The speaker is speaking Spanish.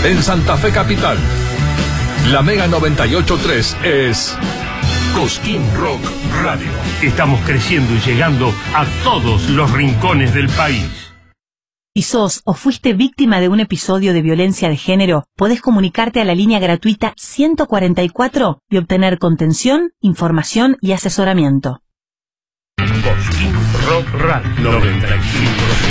En Santa Fe Capital, la Mega 98.3 es Cosquín Rock Radio. Estamos creciendo y llegando a todos los rincones del país. Si sos o fuiste víctima de un episodio de violencia de género, podés comunicarte a la línea gratuita 144 y obtener contención, información y asesoramiento. Cosquín Rock Radio 95.